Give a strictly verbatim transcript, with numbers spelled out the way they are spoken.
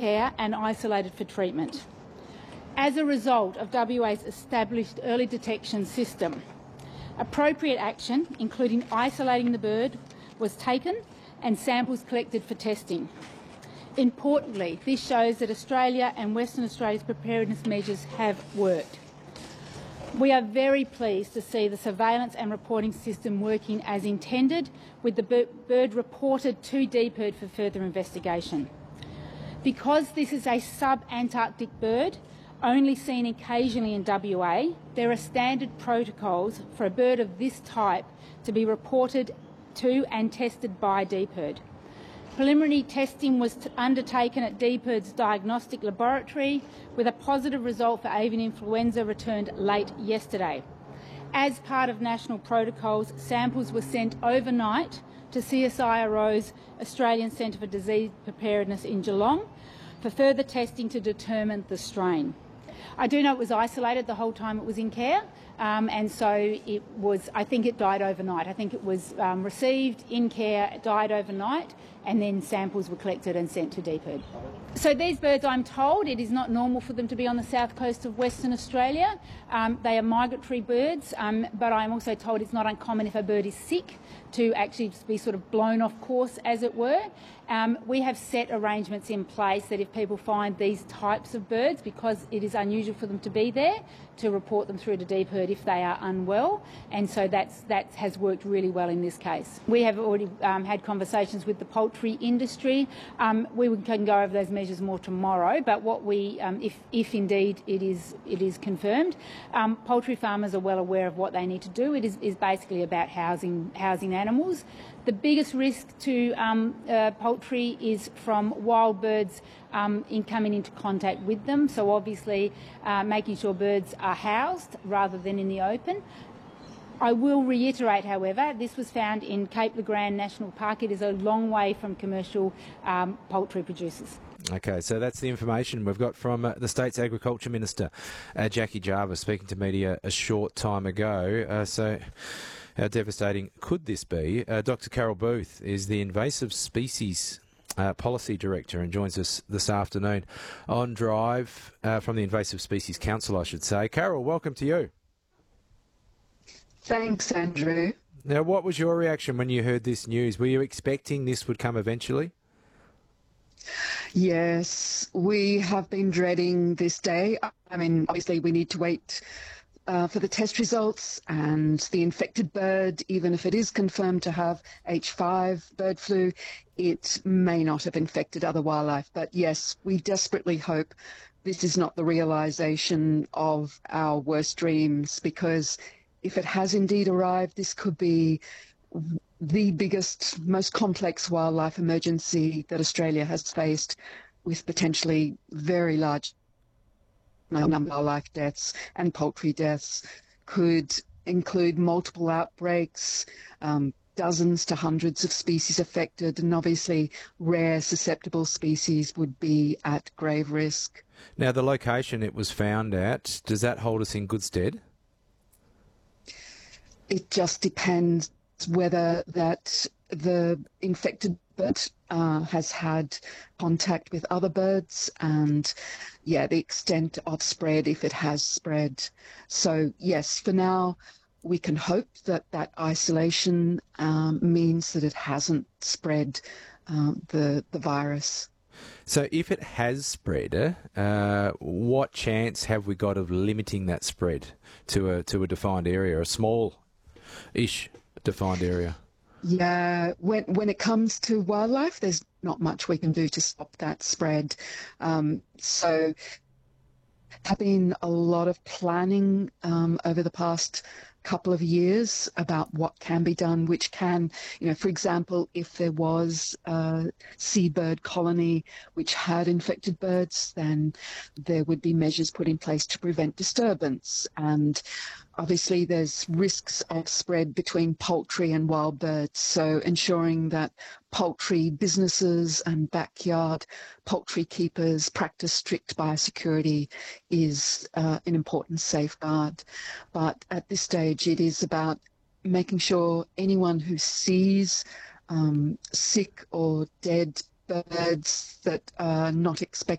care and isolated for treatment. As a result of W A's established early detection system, appropriate action, including isolating the bird, was taken and samples collected for testing. Importantly, this shows that Australia and Western Australia's preparedness measures have worked. We are very pleased to see the surveillance and reporting system working as intended, with the bird reported to D P I R D for further investigation. Because this is a sub-Antarctic bird, only seen occasionally in W A, there are standard protocols for a bird of this type to be reported to and tested by D P I R D. Preliminary testing was undertaken at D P I R D's diagnostic laboratory, with a positive result for avian influenza returned late yesterday. As part of national protocols, samples were sent overnight to C S I R O's Australian Centre for Disease Preparedness in Geelong for further testing to determine the strain. I do know it was isolated the whole time it was in care, um, and so it was, I think it died overnight. I think it was um, received in care, died overnight, and then samples were collected and sent to D P I R D. So these birds, I'm told, it is not normal for them to be on the south coast of Western Australia. Um, they are migratory birds, um, but I'm also told it's not uncommon if a bird is sick to actually be sort of blown off course, as it were. Um, we have set arrangements in place that if people find these types of birds, because it is unusual for them to be there, to report them through to D P I R D if they are unwell, and so that's, that has worked really well in this case. We have already um, had conversations with the poultry industry. Um, we can go over those measures more tomorrow, but what we, um, if, if indeed it is, it is confirmed, um, poultry farmers are well aware of what they need to do. It is, is basically about housing, housing animals. The biggest risk to um, uh, poultry is from wild birds um, in coming into contact with them. So obviously uh, making sure birds are housed rather than in the open. I will reiterate, however, this was found in Cape Le Grand National Park. It is a long way from commercial um, poultry producers. Okay, so that's the information we've got from uh, the state's Agriculture Minister, uh, Jackie Jarvis, speaking to media a short time ago. Uh, so. How devastating could this be? Uh, Doctor Carol Booth is the Invasive Species uh, Policy Director and joins us this afternoon on Drive uh, from the Invasive Species Council, I should say. Carol, welcome to you. Thanks, Andrew. Now, what was your reaction when you heard this news? Were you expecting this would come eventually? Yes, we have been dreading this day. I mean, obviously we need to wait Uh, for the test results, and the infected bird, even if it is confirmed to have H five bird flu, it may not have infected other wildlife. But yes, we desperately hope this is not the realisation of our worst dreams, because if it has indeed arrived, this could be the biggest, most complex wildlife emergency that Australia has faced, with potentially very large number of life deaths and poultry deaths. Could include multiple outbreaks, um, dozens to hundreds of species affected, and obviously rare susceptible species would be at grave risk. Now, the location it was found at, does that hold us in good stead? It just depends whether that the infected bird uh, has had contact with other birds, and yeah, the extent of spread, if it has spread. So yes, for now, we can hope that that isolation um, means that it hasn't spread um, the the virus. So if it has spread, uh, what chance have we got of limiting that spread to a to a defined area, a small-ish defined area? Yeah, when when it comes to wildlife, there's not much we can do to stop that spread. Um, so there's been a lot of planning um, over the past couple of years about what can be done, which can, you know, for example, if there was a seabird colony which had infected birds, then there would be measures put in place to prevent disturbance. And obviously there's risks of spread between poultry and wild birds, so ensuring that poultry businesses and backyard poultry keepers practice strict biosecurity is uh, an important safeguard. But at this stage, it is about making sure anyone who sees um, sick or dead birds that are not expected